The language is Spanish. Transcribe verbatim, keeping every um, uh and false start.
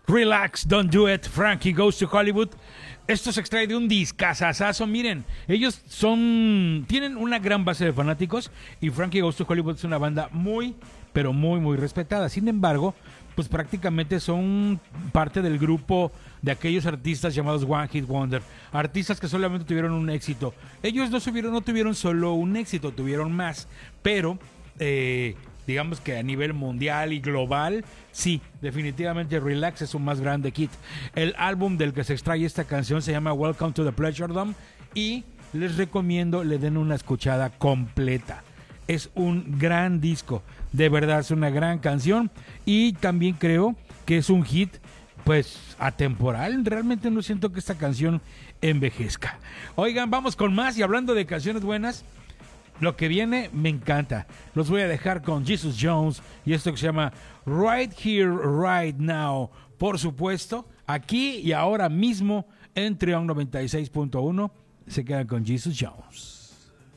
Relax, Don't Do It, Frankie Goes to Hollywood. Esto se extrae de un discazazazo. Miren, ellos son tienen una gran base de fanáticos y Frankie Goes to Hollywood es una banda muy, pero muy, muy respetada. Sin embargo, pues prácticamente son parte del grupo de aquellos artistas llamados One Hit Wonder, artistas que solamente tuvieron un éxito. Ellos no tuvieron, no tuvieron solo un éxito, tuvieron más, pero eh, digamos que a nivel mundial y global, sí, definitivamente Relax es su más grande hit. El álbum del que se extrae esta canción se llama Welcome to the Pleasure Dome y les recomiendo le den una escuchada completa. Es un gran disco, de verdad es una gran canción y también creo que es un hit pues atemporal. Realmente no siento que esta canción envejezca. Oigan, vamos con más y hablando de canciones buenas, lo que viene me encanta. Los voy a dejar con Jesus Jones y esto que se llama Right Here, Right Now. Por supuesto, aquí y ahora mismo en Trión noventa y seis punto uno se quedan con Jesus Jones.